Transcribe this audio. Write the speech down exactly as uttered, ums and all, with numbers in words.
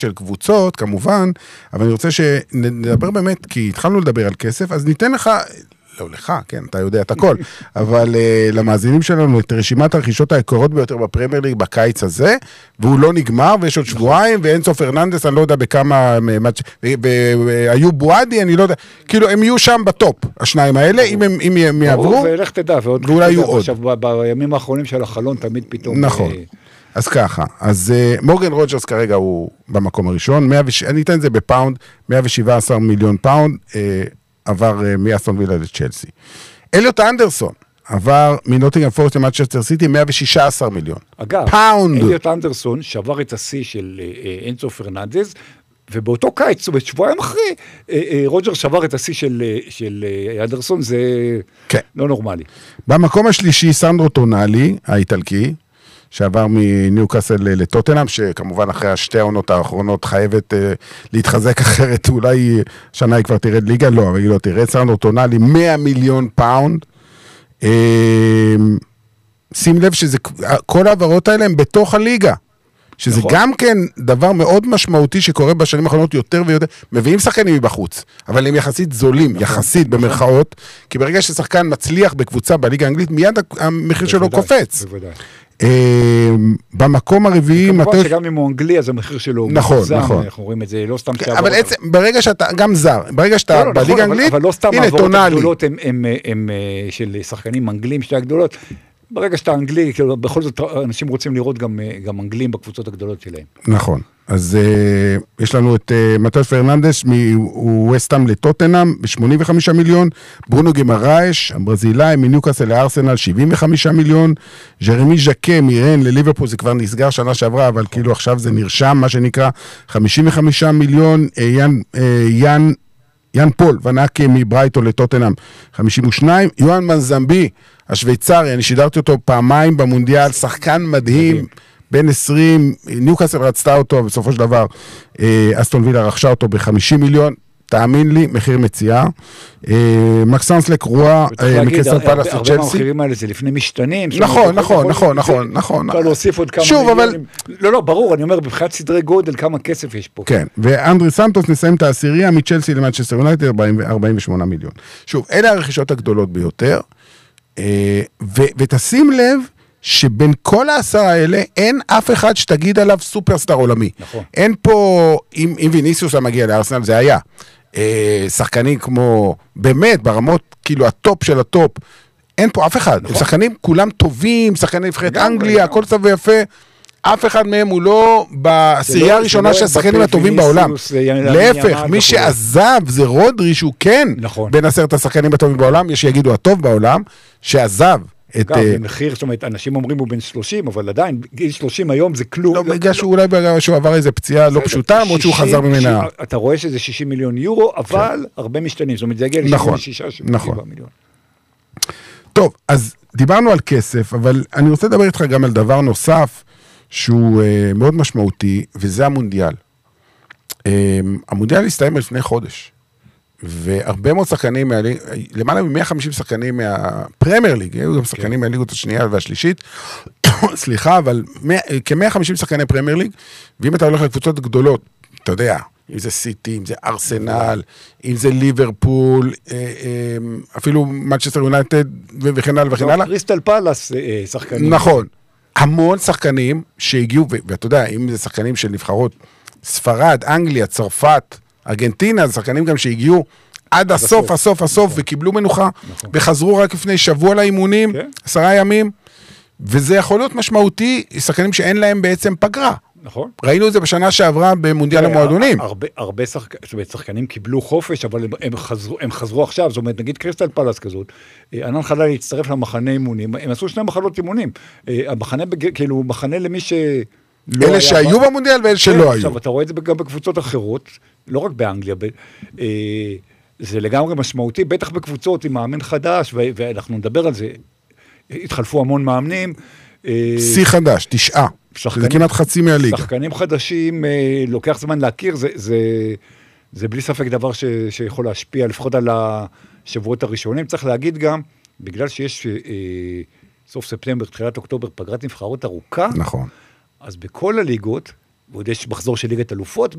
של קבוצות, כמובן, אבל אני רוצה שנדבר באמת, כי התחלנו לדבר על כסף, אז ניתן לך, לא לך, כן, אתה יודע את הכל, אבל uh, למאזינים שלנו את רשימת הרכישות היקרות ביותר בפרמייר ליג בקיץ הזה, והוא לא נגמר, ויש עוד שבועיים, ואנסו פרננדס, אני לא יודע בכמה, והיו בועדי, אני לא יודע, כאילו הם יהיו שם בטופ, השניים האלה, אם הם, אם הם יעברו, ולך תדע, ואולי יהיו עוד. עכשיו, בימים האחרונים של החלון, תמיד פתאום... נכון. אז ככה, אז uh, מורגן רוג'רס כרגע הוא במקום הראשון, מאה ו... אני אתן את זה בפאונד, מאה ושבעה עשר מיליון פאונד, uh, עבר uh, מאסטון וילה לצ'לסי. אליוט אנדרסון עבר מנוטינגהאם פורסט למנצ'סטר סיטי, מאה ושישה עשר מיליון. אגב, פאונד. אליוט אנדרסון שבר את השיא של uh, אנסו פרננדס, ובאותו קיץ, זאת אומרת, שבועיים אחרי, uh, uh, רוג'רס שבר את השיא של, uh, של uh, אנדרסון, זה כן. לא נורמלי. במקום השלישי, סנדרו טונאלי, האיטלקי, שעבר מניוקאסל לטוטנהאם, שכמובן אחרי השתי העונות האחרונות חייבת uh, להתחזק אחרת, אולי שנה היא כבר תרד ליגה, לא, אבל היא לא תרד, סנדרו טונאלי, מאה מיליון פאונד, uh, שים לב שזה, כל העברות האלה הם בתוך הליגה, שזה נכון. גם כן דבר מאוד משמעותי שקורה בשנים האחרונות יותר ויותר, מביאים שחקנים מבחוץ, אבל הם יחסית זולים, נכון. יחסית נכון. במרכאות, כי ברגע ששחקן מצליח בקבוצה בליגה האנגלית, מיד המחיר שלו קופץ. בוודאי. במקום הרביעי... כמובן שגם אם הוא אנגלי, אז המחיר שלו הוא נכון, נכון. אנחנו רואים את זה, לא סתם שעבור... אבל עצם, ברגע שאתה, גם זר, ברגע שאתה בליגה האנגלית, אבל לא סתם העברות הגדולות הם של שחקנים אנגלים, שתי הגדולות, ברגע שאתה אנגלי, בכל זאת אנשים רוצים לראות גם אנגלים בקבוצות הגדולות שלהם. נכון. אז uh, יש לנו את uh, מתאוס פרננדס מווסטהאם לטוטנהאם ב-שמונים וחמישה מיליון, ברונו גימרייש, הברזילאי מניוקאסל לארסנל שבעים וחמישה מיליון, ג'רמי ז'קה מרן לליברפול, זה כבר נסגר שנה שעברה, אבל כאילו עכשיו זה נרשם, מה שנקרא, חמישים וחמישה מיליון, uh, יאן, uh, יאן, יאן פול ונקה מברייטון לטוטנהאם חמישים ושניים, יואן מנזמבי, השוויצרי, אני שידרתי אותו פעמיים במונדיאל, שחקן מדהים, בין עשרים, ניוקאסל רצתה אותו, בסופו של דבר, אסטון וילה רכשה אותו ב-חמישים מיליון, תאמין לי, מחיר מציאה. מקסנס לקרואה, מקריסטל פלאס לצ'לסי. הרבה מהמחירים האלה זה לפני משתנים. נכון, נכון, נכון, נכון, נכון. אפשר להוסיף עוד כמה שוב, אבל... לא, לא, ברור, אני אומר, בבחינת סדרי גודל, כמה כסף יש פה. כן, ואנדרי סנטוס נסיים את העשירייה, מצ'לסי למנצ'סטר יונייטד, ארבעים ושמונה מיליון. שוב, אלה הרכישות הגדולות ביותר, ותשים לב, שבין כל העשרה האלה, אין אף אחד שתגיד עליו סופרסטאר עולמי. נכון. אין פה, אם, אם ויניסיוס מגיע לארסנל, זה היה. אה, שחקנים כמו, באמת, ברמות, כאילו, הטופ של הטופ, אין פה אף אחד. נכון. שחקנים כולם טובים, שחקני נבחרת אנגליה, הכל טוב ויפה, אף אחד מהם הוא לא בעשירייה הראשונה של השחקנים הטובים בעולם. להפך, מי שעזב זה רודרי, שהוא כן בין עשרת השחקנים הטובים בעולם, יש שיגידו הטוב בעולם, שעזב. גם, במחיר, זאת אומרת, אנשים אומרים הוא בן שלושים, אבל עדיין, גיל שלושים היום זה כלום. לא, בגלל שהוא אולי שהוא עבר איזה פציעה לא פשוטה, או שהוא חזר ממנה. אתה רואה שזה שישים מיליון יורו, אבל הרבה משתנים, זאת אומרת, זה יגיע ל-שבעים ושישה שבעים ושבעה מיליון. טוב, אז דיברנו על כסף, אבל אני רוצה לדבר איתך גם על דבר נוסף, שהוא מאוד משמעותי, וזה המונדיאל. המונדיאל הסתיים לפני חודש. והרבה מאוד שחקנים, למעלה מ-מאה וחמישים שחקנים מהפרמייר ליג, היו גם שחקנים מהליגות השנייה והשלישית, סליחה, אבל כ-מאה וחמישים שחקני פרמייר ליג, ואם אתה הולך לקבוצות גדולות, אתה יודע, אם זה סיטי, אם זה ארסנל, אם זה ליברפול, אפילו מנצ'סטר יונייטד וכן הלאה וכן הלאה. קריסטל פלאס שחקנים. נכון, המון שחקנים שהגיעו, ואתה יודע, אם זה שחקנים של נבחרות, ספרד, אנגליה, צרפת, ארגנטינה, זה שחקנים גם שהגיעו עד הסוף, הסוף, הסוף, וקיבלו מנוחה, וחזרו רק לפני שבוע לאימונים, עשרה ימים, וזה יכול להיות משמעותי, שחקנים שאין להם בעצם פגרה. נכון. ראינו את זה בשנה שעברה במונדיאל המועדונים. הרבה שחקנים קיבלו חופש, אבל הם חזרו עכשיו, זאת אומרת, נגיד קריסטל פלאס כזאת, ענן חלל להצטרף למחנה אימונים, הם עשו שני מחנות אימונים, המחנה, כאילו, מחנה למי ש... אלה שהיו במונדיאל ואלה שלא היו. עכשיו, אתה רואה את זה גם בקבוצות אחרות, לא רק באנגליה, זה לגמרי משמעותי, בטח בקבוצות עם מאמן חדש, ואנחנו נדבר על זה, התחלפו המון מאמנים. שיא חדש, תשעה. זה כמעט חצי מהליגה. שחקנים חדשים, לוקח זמן להכיר, זה בלי ספק דבר שיכול להשפיע, לפחות על השבועות הראשונים. צריך להגיד גם, בגלל שיש סוף ספטמבר, תחילת אוקטובר, פגרת נבחרות ארוכה, נכון. אז בכל הליגות, ועוד יש מחזור של ליגת אלופות,